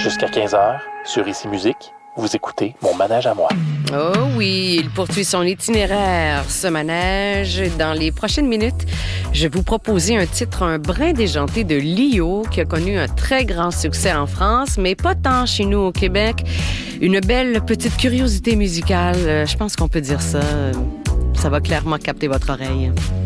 Jusqu'à 15h, sur Ici Musique, vous écoutez Mon manège à moi. Oh oui, il poursuit son itinéraire, ce manège. Dans les prochaines minutes, je vais vous proposer un titre un brin déjanté de Lio, qui a connu un très grand succès en France, mais pas tant chez nous au Québec. Une belle petite curiosité musicale, je pense qu'on peut dire ça. Ça va clairement capter votre oreille.